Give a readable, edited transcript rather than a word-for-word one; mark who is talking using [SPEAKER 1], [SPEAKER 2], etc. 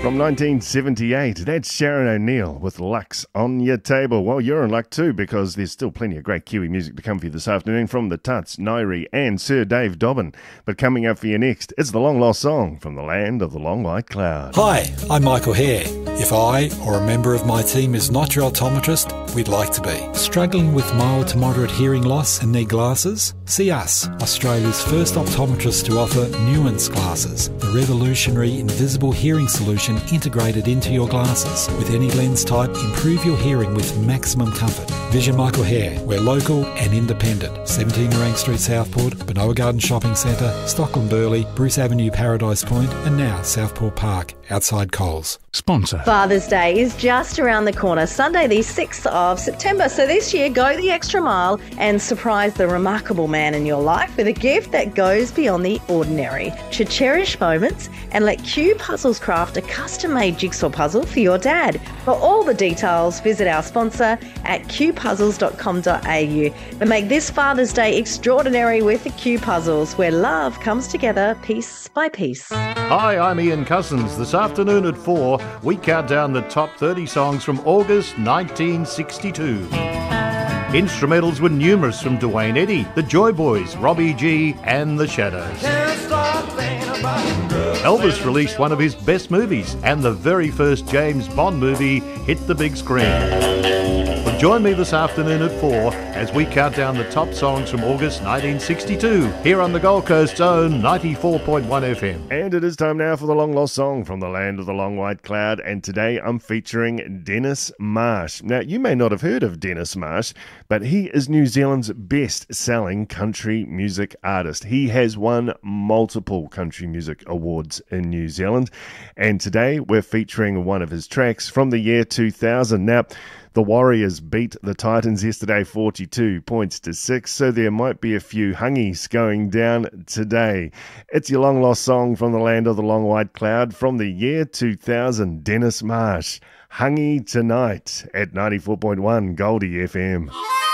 [SPEAKER 1] From 1978, that's Sharon O'Neill with Lux on your table. Well, you're in luck too, because there's still plenty of great Kiwi music to come for you this afternoon from the Tuts, Nairi and Sir Dave Dobbin. But coming up for you next, it's the long lost song from the land of the long white cloud.
[SPEAKER 2] Hi, I'm Michael Hare. If I or a member of my team is not your optometrist, we'd like to be. Struggling with mild to moderate hearing loss and need glasses? See us, Australia's first optometrist to offer Nuance glasses, the revolutionary invisible hearing solution integrated into your glasses. With any lens type, improve your hearing with maximum comfort. Vision Michael Hare. We're local and independent. 17 Nerang Street, Southport, Benoa Garden Shopping Centre, Stockland Burleigh, Bruce Avenue, Paradise Point, and now Southport Park, outside Coles.
[SPEAKER 3] Sponsor.
[SPEAKER 4] Father's Day is just around the corner, Sunday the 6th of September. So this year, go the extra mile and surprise the remarkable man in your life with a gift that goes beyond the ordinary. To cherish moments and let Q Puzzles craft a custom-made jigsaw puzzle for your dad. For all the details, visit our sponsor at qpuzzles.com.au and make this Father's Day extraordinary with the Q Puzzles, where love comes together piece by piece.
[SPEAKER 5] Hi, I'm Ian Cousins. This afternoon at 4, we count down the top 30 songs from August 1962. Instrumentals were numerous from Duane Eddy, the Joy Boys, Robbie G and the Shadows. Elvis released one of his best movies, and the very first James Bond movie hit the big screen. Well, join me this afternoon at 4 as we count down the top songs from August 1962 here on the Gold Coast's own 94.1 FM.
[SPEAKER 1] And it is time now for the long lost song from the land of the long white cloud, and today I'm featuring Dennis Marsh. Now, you may not have heard of Dennis Marsh, but he is New Zealand's best-selling country music artist. He has won multiple country music awards in New Zealand, and today we're featuring one of his tracks from the year 2000. Now, the Warriors beat the Titans yesterday 42 points to 6, so there might be a few hungies going down today. It's your long lost song from the land of the long white cloud from the year 2000, Dennis Marsh. Hungy Tonight at 94.1 Goldie FM.